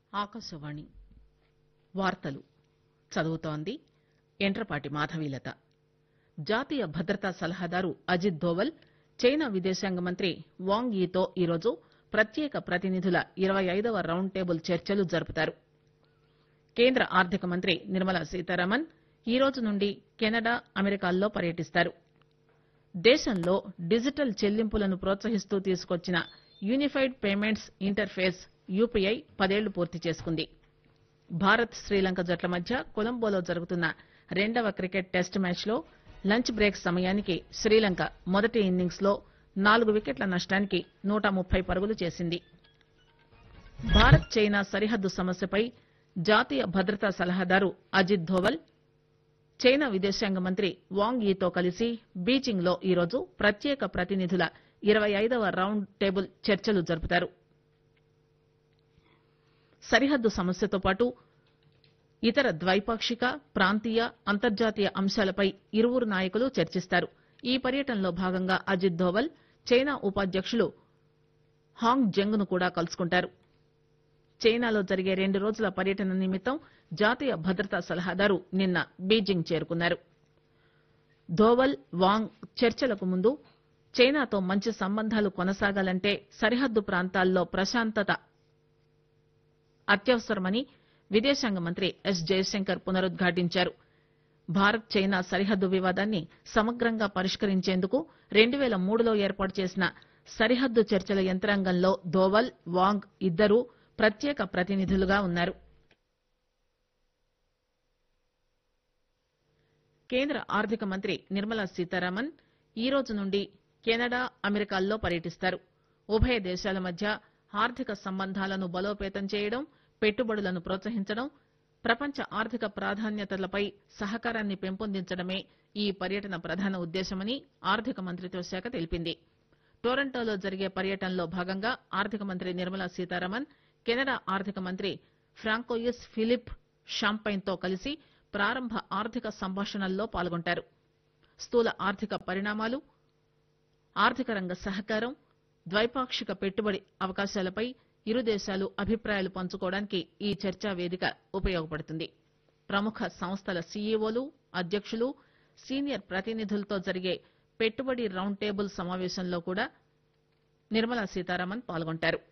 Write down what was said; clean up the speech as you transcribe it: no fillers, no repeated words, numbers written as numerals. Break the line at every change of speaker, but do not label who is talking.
ఆకాశవాణి వార్తలు చదువుతోంది ఎంట్రపాటి మాధవీలత. జాతీయ భద్రతా సలహాదారు అజిత్ దోవల్ చైనా విదేశాంగ మంత్రి వాంగ్ యీతో ఈరోజు ప్రత్యేక ప్రతినిధుల 25వ రౌండ్ టేబుల్ చర్చలు జరుపుతారు. కేంద్ర ఆర్థిక మంత్రి నిర్మలా సీతారామన్ ఈరోజు నుండి కెనడా, అమెరికాల్లో పర్యటిస్తారు. దేశంలో డిజిటల్ చెల్లింపులను ప్రోత్సహిస్తూ తీసుకొచ్చిన unified payments inter face UPI 10 ఏళ్లు పూర్తి చేసుకుంది. భారత్, శ్రీలంక జట్ల మధ్య కొలంబోలో జరుగుతున్న రెండవ క్రికెట్ టెస్ట్ మ్యాచ్ లో లంచ్ బ్రేక్ సమయానికి శ్రీలంక మొదటి ఇన్నింగ్స్ లో 4 వికెట్ల నష్టానికి 130 పరుగులు చేసింది. భారత్ చైనా సరిహద్దు సమస్యపై జాతీయ భద్రతా సలహాదారు అజిత్ దోవల్ చైనా విదేశాంగ మంత్రి వాంగ్ యీతో కలిసి బీజింగ్ లో ఈరోజు ప్రత్యేక ప్రతినిధుల 25వ రౌండ్ టేబుల్ చర్చలు జరుపుతారు. సరిహద్దు సమస్యతో పాటు ఇతర ద్వైపాక్షిక, ప్రాంతీయ, అంతర్జాతీయ అంశాలపై ఇరువురు నాయకులు చర్చిస్తారు. ఈ పర్యటనలో భాగంగా అజిత్ దోవల్ చైనా ఉపాధ్యకులు హాంగ్ జంగ్ ను కూడా కలుసుకుంటారు. చైనాలో జరిగే 2 రోజుల పర్యటన నిమిత్తం జాతీయ భద్రతా సలహాదారు నిన్న బీజింగ్ చేరుకున్నారు. దోవల్, వాంగ్ చర్చలకు ముందు చైనాతో మంచి సంబంధాలు కొనసాగాలంటే సరిహద్దు ప్రాంతాల్లో ప్రశాంతత అత్యవసరమని విదేశాంగ మంత్రి ఎస్ జయశంకర్ పునరుద్ఘాటించారు. భారత్ చైనా సరిహద్దు వివాదాన్ని సమగ్రంగా పరిష్కరించేందుకు 2003లో ఏర్పాటు చేసిన సరిహద్దు చర్చల యంత్రాంగంలో దోవల్, వాంగ్ ఇద్దరూ ప్రత్యేక ప్రతినిధులుగా ఉన్నారు. కేంద్ర ఆర్థిక మంత్రి నిర్మలా సీతారామన్ ఈరోజు నుండి కెనడా, అమెరికాల్లో పర్యటిస్తారు. ఉభయ దేశాల మధ్య ఆర్థిక సంబంధాలను బలోపేతం చేయడం, పెట్టుబడులను ప్రోత్సహించడం, ప్రపంచ ఆర్థిక ప్రాధాన్యతలపై సహకారాన్ని పెంపొందించడమే ఈ పర్యటన ప్రధాన ఉద్దేశమని ఆర్థిక మంత్రిత్వ శాఖ తెలిపింది. టొరంటోలో జరిగే పర్యటనలో భాగంగా ఆర్థిక మంత్రి నిర్మలా సీతారామన్ కెనడా ఆర్థిక మంత్రి ఫ్రాంకోయిస్ ఫిలిప్ షాంపైన్ తో కలిసి ప్రారంభ ఆర్థిక సంభాషణల్లో పాల్గొంటారు. స్థూల ఆర్థిక పరిణామాలు, ఆర్థిక రంగ సహకారం, ద్వైపాక్షిక పెట్టుబడి అవకాశాలపై ఇరు దేశాలు అభిప్రాయాలు పంచుకోవడానికి ఈ చర్చా వేదిక ఉపయోగపడుతుంది. ప్రముఖ సంస్థల సీఈఓలు, అధ్యక్షులు, సీనియర్ ప్రతినిధులతో జరిగే పెట్టుబడి రౌండ్ టేబుల్ సమావేశంలో కూడా నిర్మలా సీతారామన్ పాల్గొంటారు.